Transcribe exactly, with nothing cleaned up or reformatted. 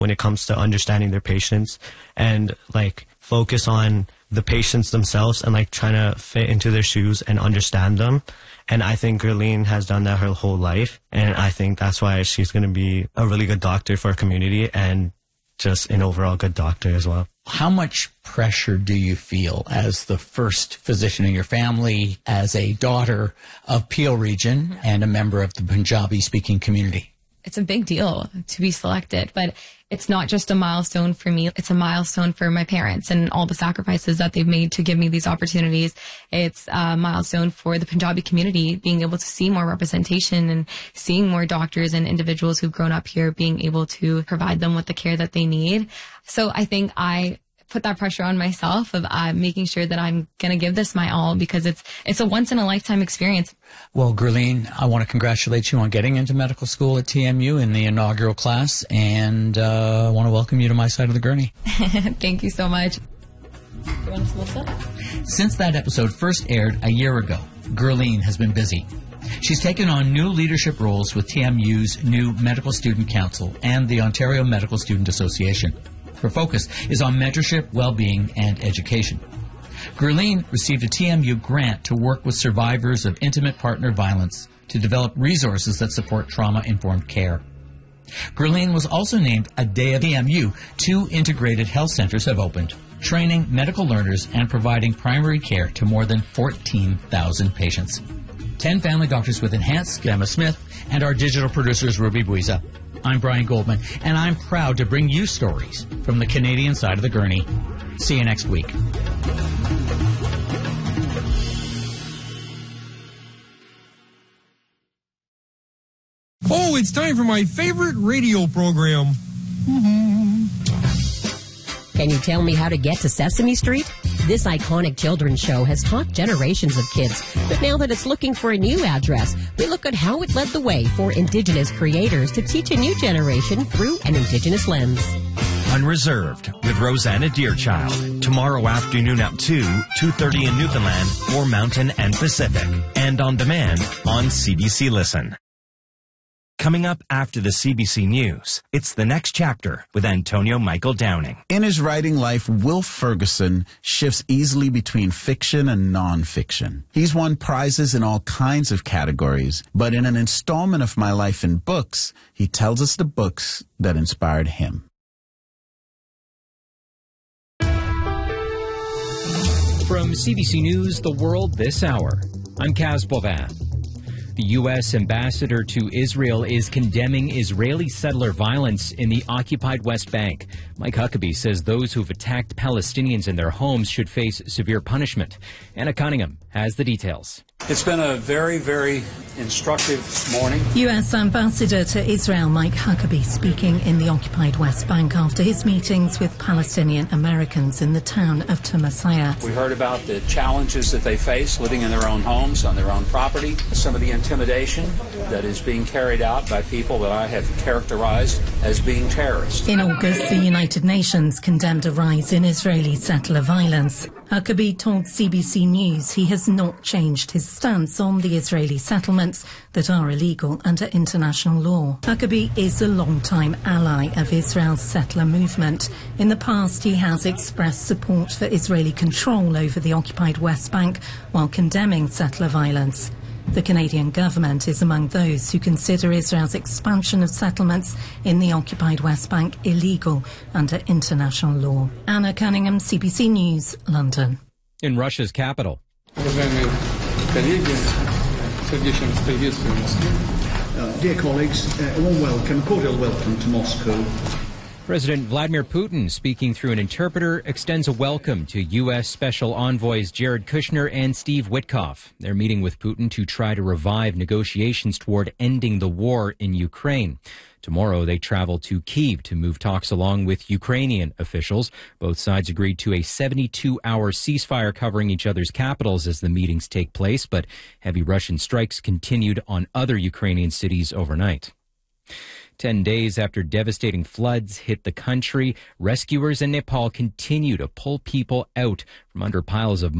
when it comes to understanding their patients and like focus on the patients themselves and like trying to fit into their shoes and understand them. And I think Gurleen has done that her whole life. And I think that's why she's going to be a really good doctor for our community and just an overall good doctor as well. How much pressure do you feel as the first physician in your family, as a daughter of Peel Region and a member of the Punjabi-speaking community? It's a big deal to be selected, but it's not just a milestone for me. It's a milestone for my parents and all the sacrifices that they've made to give me these opportunities. It's a milestone for the Punjabi community, being able to see more representation and seeing more doctors and individuals who've grown up here, being able to provide them with the care that they need. So I think I put that pressure on myself of uh, making sure that I'm going to give this my all, because it's it's a once-in-a-lifetime experience. Well, Gurleen, I want to congratulate you on getting into medical school at T M U in the inaugural class, and uh, I want to welcome you to my side of the gurney. Thank you so much. You want to Since that episode first aired a year ago, Gurleen has been busy. She's taken on new leadership roles with T M U's new Medical Student Council and the Ontario Medical Student Association. Her focus is on mentorship, well-being, and education. Gurleen received a T M U grant to work with survivors of intimate partner violence to develop resources that support trauma-informed care. Gurleen was also named a day of T M U. Two integrated health centers have opened, training medical learners and providing primary care to more than fourteen thousand patients. Ten family doctors with Enhanced, Gemma Smith, and our digital producers, Ruby Buiza. I'm Brian Goldman, and I'm proud to bring you stories from the Canadian side of the gurney. See you next week. Oh, it's time for my favorite radio program. Can you tell me how to get to Sesame Street? This iconic children's show has taught generations of kids, but now that it's looking for a new address, we look at how it led the way for Indigenous creators to teach a new generation through an Indigenous lens. Unreserved with Rosanna Deerchild. Tomorrow afternoon at two, two thirty in Newfoundland or Mountain and Pacific. And on demand on C B C Listen. Coming up after the C B C News, it's The Next Chapter with Antonio Michael Downing. In his writing life, Will Ferguson shifts easily between fiction and nonfiction. He's won prizes in all kinds of categories, but in an installment of My Life in Books, he tells us the books that inspired him. From C B C News, The World This Hour, I'm Kaz Bovan. The U S ambassador to Israel is condemning Israeli settler violence in the occupied West Bank. Mike Huckabee says those who've attacked Palestinians in their homes should face severe punishment. Anna Cunningham has the details. It's been a very, very instructive morning. U S Ambassador to Israel Mike Huckabee speaking in the occupied West Bank after his meetings with Palestinian Americans in the town of Tumasayat. We heard about the challenges that they face living in their own homes, on their own property, some of the intimidation that is being carried out by people that I have characterized as being terrorists. In August, the United Nations condemned a rise in Israeli settler violence. Huckabee told C B C News he has not changed his stance on the Israeli settlements that are illegal under international law. Huckabee is a long-time ally of Israel's settler movement. In the past, he has expressed support for Israeli control over the occupied West Bank while condemning settler violence. The Canadian government is among those who consider Israel's expansion of settlements in the occupied West Bank illegal under international law. Anna Cunningham, C B C News, London. In Russia's capital. Uh, dear colleagues, uh, a warm welcome, cordial welcome to Moscow. President Vladimir Putin, speaking through an interpreter, extends a welcome to U S Special Envoys Jared Kushner and Steve Witkoff. They're meeting with Putin to try to revive negotiations toward ending the war in Ukraine. Tomorrow, they travel to Kyiv to move talks along with Ukrainian officials. Both sides agreed to a seventy-two hour ceasefire covering each other's capitals as the meetings take place, but heavy Russian strikes continued on other Ukrainian cities overnight. Ten days after devastating floods hit the country, rescuers in Nepal continue to pull people out from under piles of